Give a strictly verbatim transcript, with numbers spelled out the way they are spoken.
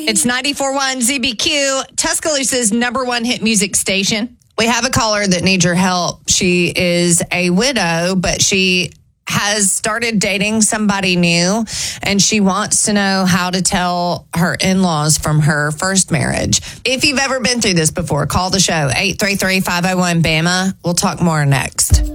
It's ninety-four point one Z B Q, Tuscaloosa's number one hit music station. We have a caller that needs your help. She is a widow, but she has started dating somebody new, and she wants to know how to tell her in-laws from her first marriage. If you've ever been through this before, call the show, eight three three, five oh one, B A M A. We'll talk more next.